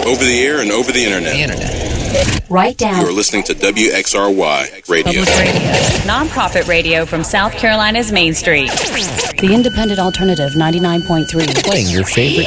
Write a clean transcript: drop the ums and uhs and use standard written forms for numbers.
over the air and over the internet. Write down. You are listening to WXRY Radio. Public radio. Nonprofit radio from South Carolina's Main Street. The Independent Alternative 99.3. Playing your favorite